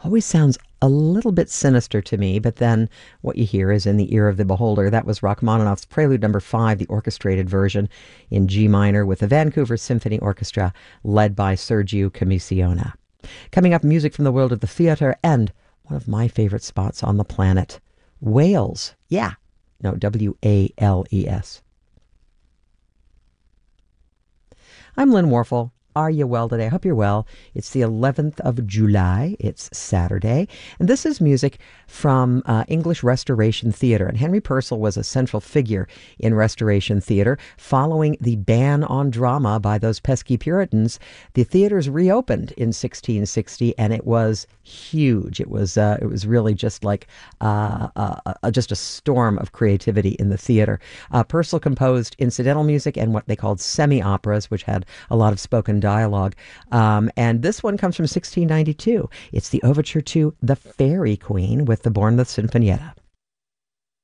always sounds a little bit sinister to me, but then what you hear is in the ear of the beholder. That was Rachmaninoff's Prelude Number 5, the orchestrated version in G minor with the Vancouver Symphony Orchestra led by Sergio Commissiona. Coming up, music from the world of the theater and one of my favorite spots on the planet, Wales. Yeah, no, Wales. I'm Lynn Warfel. Are you well today? I hope you're well. It's the 11th of July. It's Saturday. And this is music from English Restoration Theatre. And Henry Purcell was a central figure in Restoration Theatre. Following the ban on drama by those pesky Puritans, the theatres reopened in 1660, and it was huge. It was really just like just a storm of creativity in the theatre. Purcell composed incidental music and what they called semi-operas, which had a lot of spoken dialogue. And this one comes from 1692. It's the overture to The Fairy Queen with the Bournemouth Sinfonietta.